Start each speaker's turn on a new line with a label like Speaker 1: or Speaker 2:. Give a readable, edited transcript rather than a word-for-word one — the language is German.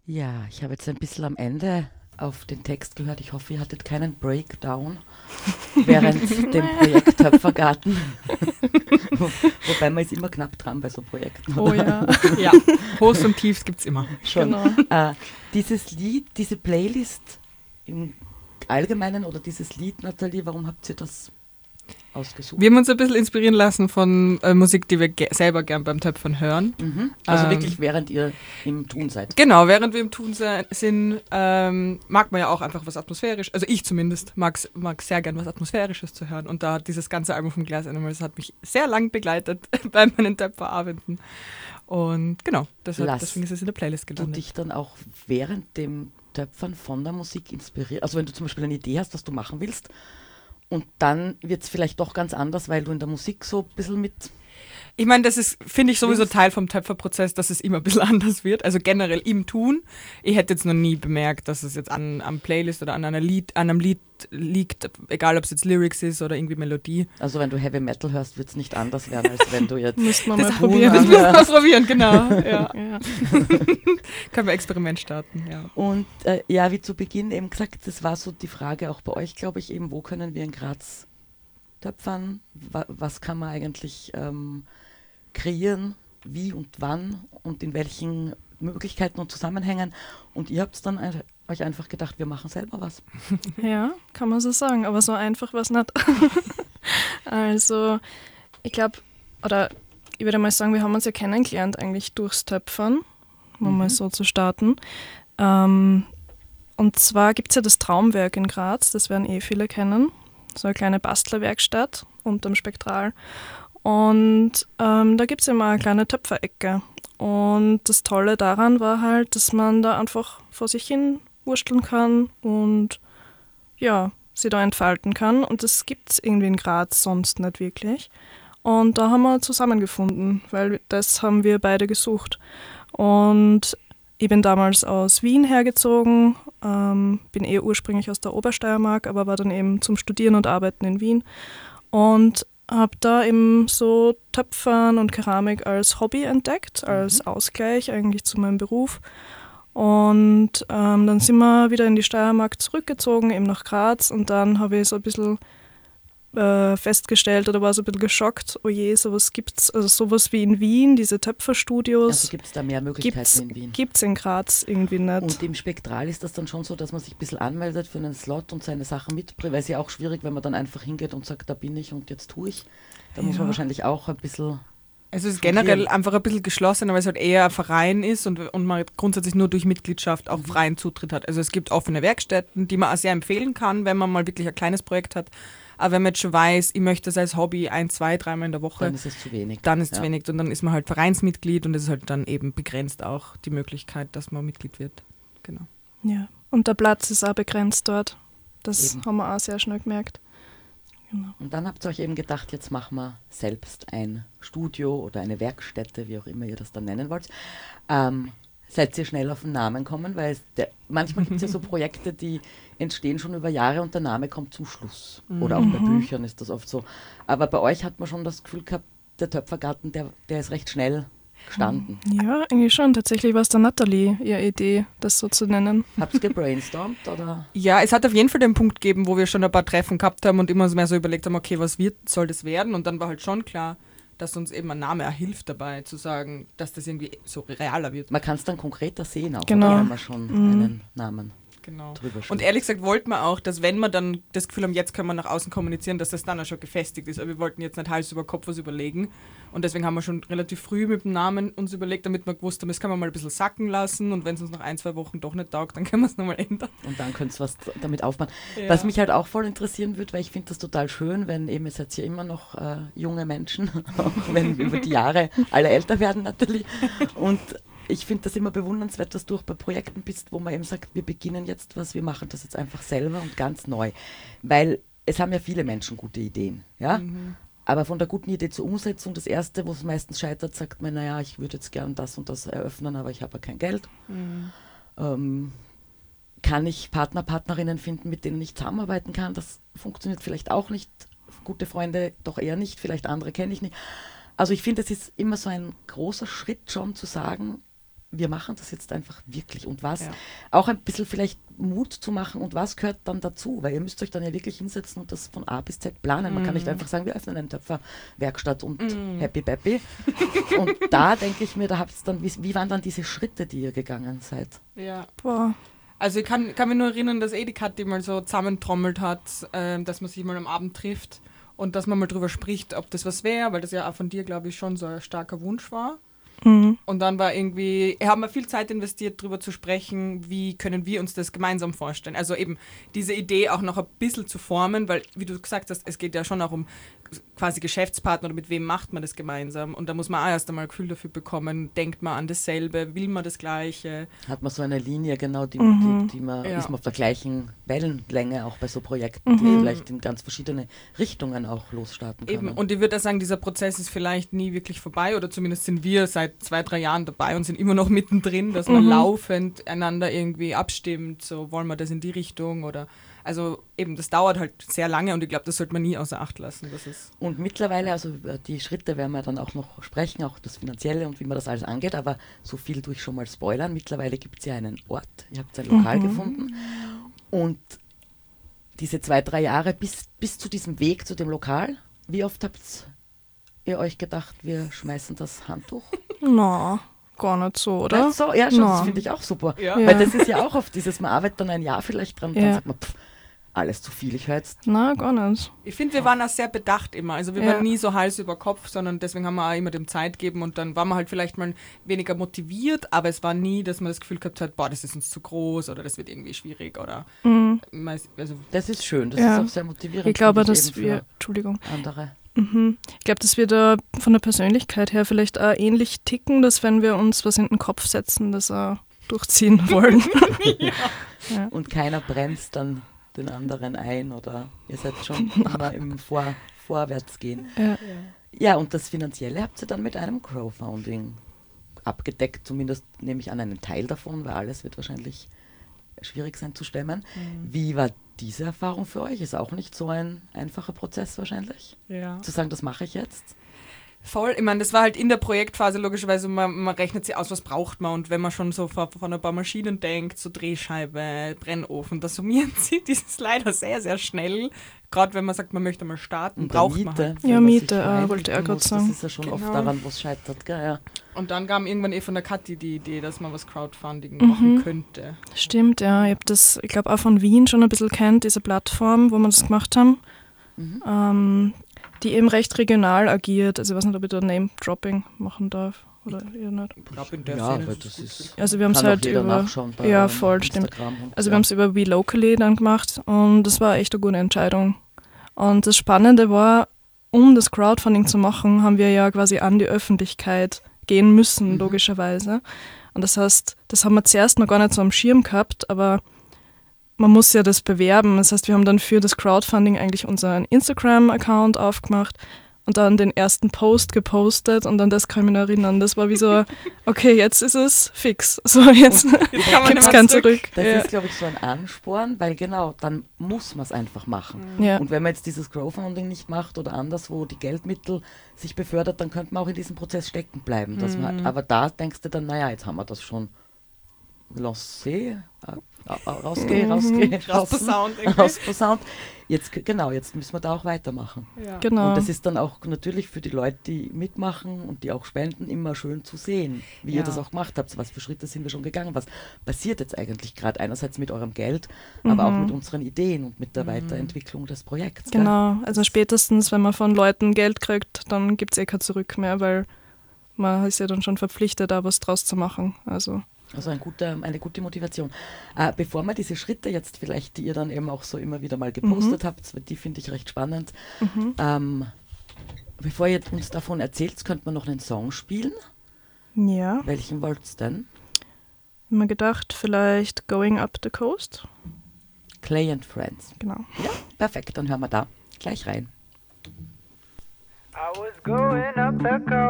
Speaker 1: Ja, ich habe jetzt ein bisschen am Ende auf den Text gehört. Ich hoffe, ihr hattet keinen Breakdown während dem Projekt Töpfergarten. Wobei man ist immer knapp dran bei so Projekten.
Speaker 2: Oh ja.
Speaker 3: Ja, Hochs und Tiefs gibt es immer.
Speaker 1: Schon.
Speaker 2: Genau.
Speaker 1: Dieses Lied, diese Playlist im Allgemeinen oder dieses Lied, Nathalie, warum habt ihr das ausgesucht?
Speaker 3: Wir haben uns ein bisschen inspirieren lassen von Musik, die wir selber gern beim Töpfern hören.
Speaker 1: Also wirklich während ihr im Tun seid.
Speaker 3: Genau, während wir im Tun sind, mag man ja auch einfach was Atmosphärisches, also ich zumindest mag sehr gern was Atmosphärisches zu hören. Und da dieses ganze Album von Glass Animals hat mich sehr lang begleitet bei meinen Töpferabenden. Und genau, deswegen ist es in der Playlist
Speaker 1: Du
Speaker 3: gelandet.
Speaker 1: dich dann auch während dem Töpfern von der Musik inspiriert. Also wenn du zum Beispiel eine Idee hast, was du machen willst, und dann wird es vielleicht doch ganz anders, weil du in der Musik so ein bisschen mit...
Speaker 3: Ich meine, das ist, finde ich, sowieso Teil vom Töpferprozess, dass es immer ein bisschen anders wird. Also generell im Tun. Ich hätte jetzt noch nie bemerkt, dass es jetzt am Playlist oder an einem Lied liegt, egal ob es jetzt Lyrics ist oder irgendwie Melodie.
Speaker 1: Also wenn du Heavy Metal hörst, wird es nicht anders werden, als wenn du jetzt...
Speaker 2: Müssten wir mal
Speaker 1: das
Speaker 2: probieren.
Speaker 3: Das müssen wir probieren, genau. Ja.
Speaker 2: Ja.
Speaker 3: Können wir Experiment starten, ja.
Speaker 1: Und ja, wie zu Beginn eben gesagt, das war so die Frage auch bei euch, glaube ich, eben, wo können wir in Graz töpfern? Was kann man eigentlich kreieren? Wie und wann? Und in welchen Möglichkeiten und Zusammenhängen? Und ihr habt dann euch einfach gedacht, wir machen selber was.
Speaker 2: Ja, kann man so sagen, aber so einfach war es nicht. Also, ich glaube, oder ich würde mal sagen, wir haben uns ja kennengelernt eigentlich durchs Töpfern, um mal so zu starten. Und zwar gibt es ja das Traumwerk in Graz, das werden viele kennen, so eine kleine Bastlerwerkstatt unterm Spektral. Und da gibt es immer eine kleine Töpferecke. Und das Tolle daran war halt, dass man da einfach vor sich hin wursteln kann und ja, sie da entfalten kann. Und das gibt es irgendwie in Graz sonst nicht wirklich. Und da haben wir zusammengefunden, weil das haben wir beide gesucht. Und ich bin damals aus Wien hergezogen, bin ursprünglich aus der Obersteiermark, aber war dann eben zum Studieren und Arbeiten in Wien. Und habe da eben so Töpfern und Keramik als Hobby entdeckt, als Ausgleich eigentlich zu meinem Beruf. Und dann sind wir wieder in die Steiermark zurückgezogen, eben nach Graz. Und dann habe ich so ein bisschen festgestellt oder war so ein bisschen geschockt, oh je, sowas gibt's, also sowas wie in Wien, diese Töpferstudios.
Speaker 1: Also gibt es da mehr Möglichkeiten in Wien?
Speaker 2: Gibt es in Graz irgendwie nicht.
Speaker 1: Und im Spektral ist das dann schon so, dass man sich ein bisschen anmeldet für einen Slot und seine Sachen mitbringt, weil es ja auch schwierig, wenn man dann einfach hingeht und sagt, da bin ich und jetzt tue ich. Da muss man wahrscheinlich auch ein bisschen...
Speaker 3: Also es ist generell einfach ein bisschen geschlossener, weil es halt eher ein Verein ist und man grundsätzlich nur durch Mitgliedschaft auch freien Zutritt hat. Also es gibt offene Werkstätten, die man auch sehr empfehlen kann, wenn man mal wirklich ein kleines Projekt hat. Aber wenn man jetzt schon weiß, ich möchte das als Hobby 1, 2, 3 Mal in der Woche,
Speaker 1: dann ist es zu wenig.
Speaker 3: Dann ist es zu wenig und dann ist man halt Vereinsmitglied und es ist halt dann eben begrenzt auch die Möglichkeit, dass man Mitglied wird. Genau.
Speaker 2: Ja, und der Platz ist auch begrenzt dort. Das
Speaker 1: Eben.
Speaker 2: haben wir auch sehr schnell gemerkt. Genau.
Speaker 1: Und dann habt ihr euch eben gedacht, jetzt machen wir selbst ein Studio oder eine Werkstätte, wie auch immer ihr das dann nennen wollt. Seid ihr schnell auf den Namen kommen, weil manchmal gibt es ja so Projekte, die entstehen schon über Jahre und der Name kommt zum Schluss. Oder auch bei Büchern ist das oft so. Aber bei euch hat man schon das Gefühl gehabt, der Töpfergarten, der ist recht schnell gestanden.
Speaker 2: Ja, eigentlich schon. Tatsächlich war es der Nathalie ihre Idee, das so zu nennen.
Speaker 1: Habt ihr gebrainstormt? Oder?
Speaker 3: Ja, es hat auf jeden Fall den Punkt gegeben, wo wir schon ein paar Treffen gehabt haben und immer mehr so überlegt haben, okay, soll das werden? Und dann war halt schon klar, dass uns eben ein Name auch hilft dabei, zu sagen, dass das irgendwie so realer wird.
Speaker 1: Man kann es dann konkreter sehen, auch
Speaker 2: Genau.
Speaker 1: wenn man schon einen Namen
Speaker 3: Genau.
Speaker 1: drüber schreibt.
Speaker 3: Und ehrlich gesagt wollten wir auch, dass wenn wir dann das Gefühl haben, jetzt können wir nach außen kommunizieren, dass das dann auch schon gefestigt ist. Aber wir wollten jetzt nicht Hals über Kopf was überlegen. Und deswegen haben wir schon relativ früh mit dem Namen uns überlegt, damit wir gewusst haben, das kann man mal ein bisschen sacken lassen und wenn es uns nach 1, 2 Wochen doch nicht taugt, dann können wir es nochmal ändern.
Speaker 1: Und dann könnt ihr was damit aufbauen.
Speaker 3: Ja.
Speaker 1: Was mich halt auch voll interessieren würde, weil ich finde das total schön, wenn eben, ihr seid ja immer noch junge Menschen, auch wenn über die Jahre alle älter werden natürlich. Und ich finde das immer bewundernswert, dass du auch bei Projekten bist, wo man eben sagt, wir beginnen jetzt was, wir machen das jetzt einfach selber und ganz neu. Weil es haben ja viele Menschen gute Ideen, ja? Aber von der guten Idee zur Umsetzung, das Erste, wo es meistens scheitert, sagt man, naja, ich würde jetzt gern das und das eröffnen, aber ich habe ja kein Geld. Kann ich Partner, Partnerinnen finden, mit denen ich zusammenarbeiten kann? Das funktioniert vielleicht auch nicht. Gute Freunde doch eher nicht, vielleicht andere kenne ich nicht. Also ich finde, es ist immer so ein großer Schritt schon zu sagen, wir machen das jetzt einfach wirklich. Und was,
Speaker 3: Ja.
Speaker 1: auch ein bisschen vielleicht Mut zu machen und was gehört dann dazu? Weil ihr müsst euch dann ja wirklich hinsetzen und das von A bis Z planen. Man kann nicht einfach sagen, wir öffnen eine Töpferwerkstatt und happy peppy. Und da denke ich mir, da habt ihr dann, wie waren dann diese Schritte, die ihr gegangen seid?
Speaker 3: Ja.
Speaker 2: Boah.
Speaker 3: Also ich kann mich nur erinnern, dass die Kathi mal so zusammentrommelt hat, dass man sich mal am Abend trifft und dass man mal drüber spricht, ob das was wäre, weil das ja auch von dir, glaube ich, schon so ein starker Wunsch war.
Speaker 2: Mhm.
Speaker 3: Und dann war irgendwie, haben wir viel Zeit investiert, darüber zu sprechen, wie können wir uns das gemeinsam vorstellen. Also eben diese Idee auch noch ein bisschen zu formen, weil, wie du gesagt hast, es geht ja schon auch um quasi Geschäftspartner oder mit wem macht man das gemeinsam. Und da muss man auch erst einmal ein Gefühl dafür bekommen, denkt man an dasselbe, will man das Gleiche.
Speaker 1: Hat man so eine Linie, genau, die man,
Speaker 3: Ja.
Speaker 1: ist man auf der gleichen Wellenlänge auch bei so Projekten, die vielleicht in ganz verschiedene Richtungen auch losstarten können.
Speaker 3: Eben, und ich würde auch sagen, dieser Prozess ist vielleicht nie wirklich vorbei oder zumindest sind wir seit 2-3 Jahren dabei und sind immer noch mittendrin, dass man laufend einander irgendwie abstimmt, so wollen wir das in die Richtung oder, also eben, das dauert halt sehr lange und ich glaube, das sollte man nie außer Acht lassen. Das ist
Speaker 1: Und mittlerweile, also über die Schritte werden wir dann auch noch sprechen, auch das Finanzielle und wie man das alles angeht, aber so viel durch schon mal spoilern. Mittlerweile gibt es ja einen Ort, ihr habt ein Lokal gefunden und diese 2-3 Jahre bis zu diesem Weg zu dem Lokal, wie oft habt ihr euch gedacht, wir schmeißen das Handtuch?
Speaker 2: Na, gar nicht so, oder?
Speaker 1: Nicht so? Ja, schon, das
Speaker 2: Na.
Speaker 1: finde ich auch super.
Speaker 3: Ja.
Speaker 1: Weil das ist ja auch oft dieses, man arbeitet dann ein Jahr vielleicht dran, dann
Speaker 2: Ja.
Speaker 1: sagt man, alles zu viel, ich höre jetzt.
Speaker 2: Na, gar nicht.
Speaker 3: Ich finde, wir waren auch sehr bedacht immer. Also wir
Speaker 2: Ja.
Speaker 3: waren nie so Hals über Kopf, sondern deswegen haben wir auch immer dem Zeit gegeben und dann waren wir halt vielleicht mal weniger motiviert, aber es war nie, dass man das Gefühl gehabt hat, boah, das ist uns zu groß oder das wird irgendwie schwierig oder also
Speaker 1: Das ist schön, das
Speaker 2: Ja.
Speaker 1: ist auch sehr motivierend.
Speaker 2: Ich glaube,
Speaker 1: finde ich,
Speaker 2: dass
Speaker 1: eben
Speaker 2: wir,
Speaker 1: für
Speaker 2: Entschuldigung,
Speaker 1: andere.
Speaker 2: ich glaube, dass wir da von der Persönlichkeit her vielleicht auch ähnlich ticken, dass wenn wir uns was in den Kopf setzen, das auch durchziehen wollen.
Speaker 1: Und keiner bremst dann den anderen ein oder ihr seid schon immer im Vorwärtsgehen.
Speaker 2: Ja.
Speaker 1: Ja, und das Finanzielle habt ihr dann mit einem Crowdfunding abgedeckt, zumindest nehme ich an einen Teil davon, weil alles wird wahrscheinlich schwierig sein zu stemmen. Wie war diese Erfahrung für euch? Ist auch nicht so ein einfacher Prozess wahrscheinlich,
Speaker 3: ja.
Speaker 1: zu sagen, das mache ich jetzt.
Speaker 3: Voll, ich meine, das war halt in der Projektphase logischerweise, man rechnet sich aus, was braucht man und wenn man schon so von ein paar Maschinen denkt, so Drehscheibe, Brennofen, da summieren sie dieses leider sehr, sehr schnell. Gerade wenn man sagt, man möchte mal starten,
Speaker 1: Und
Speaker 3: braucht
Speaker 1: Miete,
Speaker 3: man halt.
Speaker 2: Ja,
Speaker 1: wenn man
Speaker 2: Miete,
Speaker 1: sich einrichten
Speaker 2: wollte er gerade
Speaker 1: muss,
Speaker 2: sagen.
Speaker 1: Das ist ja schon oft
Speaker 3: Genau.
Speaker 1: daran, wo es scheitert. Gell? Ja.
Speaker 3: Und dann kam irgendwann von der Kathi die Idee, dass man was Crowdfunding machen könnte.
Speaker 2: Stimmt, ja. Ich habe das, ich glaube, auch von Wien schon ein bisschen kennt, diese Plattform, wo wir das gemacht haben, die eben recht regional agiert. Also ich weiß nicht, ob ich da Name-Dropping machen darf oder eher nicht.
Speaker 3: Ich glaube, in der
Speaker 1: Ja,
Speaker 3: Szene
Speaker 1: aber
Speaker 3: ist
Speaker 1: das
Speaker 3: gut.
Speaker 1: ist,
Speaker 2: Also wir haben es
Speaker 1: kann auch
Speaker 2: halt
Speaker 1: jeder
Speaker 2: über...
Speaker 1: nachschauen bei
Speaker 2: Ja, voll, stimmt.
Speaker 1: Instagram und
Speaker 2: Also
Speaker 1: so.
Speaker 2: wir haben es über We Locally dann gemacht und das war echt eine gute Entscheidung. Und das Spannende war, um das Crowdfunding zu machen, haben wir ja quasi an die Öffentlichkeit gehen müssen, logischerweise. Und das heißt, das haben wir zuerst noch gar nicht so am Schirm gehabt, aber man muss ja das bewerben. Das heißt, wir haben dann für das Crowdfunding eigentlich unseren Instagram-Account aufgemacht und dann den ersten Post gepostet und an das kann ich mich noch erinnern. Das war wie so, okay, jetzt ist es fix. So, jetzt
Speaker 3: Jetzt kann man
Speaker 2: gibt
Speaker 3: nicht
Speaker 2: es
Speaker 3: mehr
Speaker 2: kein Zurück.
Speaker 1: Das
Speaker 2: Ja.
Speaker 1: ist, glaube ich, so ein Ansporn, weil genau, dann muss man es einfach machen.
Speaker 2: Ja.
Speaker 1: Und wenn man jetzt dieses Crowdfunding nicht macht oder anderswo die Geldmittel sich befördert, dann könnte man auch in diesem Prozess stecken bleiben. Dass man, aber da denkst du dann, naja, jetzt haben wir das schon rausposaunt. Rausposaunt. Jetzt müssen wir da auch weitermachen.
Speaker 3: Ja.
Speaker 2: Genau.
Speaker 1: Und das ist dann auch natürlich für die Leute, die mitmachen und die auch spenden, immer schön zu sehen, wie ihr
Speaker 3: Ja.
Speaker 1: das auch gemacht habt. Was für Schritte sind wir schon gegangen? Was passiert jetzt eigentlich gerade? Einerseits mit eurem Geld, aber auch mit unseren Ideen und mit der Weiterentwicklung des Projekts. gell?
Speaker 2: Genau, also spätestens, wenn man von Leuten Geld kriegt, dann gibt es eh kein Zurück mehr, weil man ist ja dann schon verpflichtet, da was draus zu machen. Also
Speaker 1: Also eine gute Motivation. Bevor wir diese Schritte jetzt vielleicht, die ihr dann eben auch so immer wieder mal gepostet habt, die finde ich recht spannend. Bevor ihr uns davon erzählt, könnte man noch einen Song spielen.
Speaker 2: ja,
Speaker 1: Welchen wollt ihr denn?
Speaker 2: hab mir gedacht, vielleicht Going Up the Coast.
Speaker 1: Clay and Friends.
Speaker 2: Genau.
Speaker 1: Ja, perfekt, dann hören wir da gleich rein.
Speaker 4: I was going up the coast.